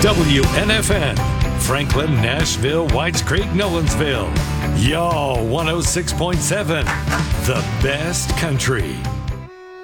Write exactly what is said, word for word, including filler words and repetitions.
W N F N, Franklin, Nashville, Whites Creek, Nolensville. Y'all, one oh six point seven, the best country.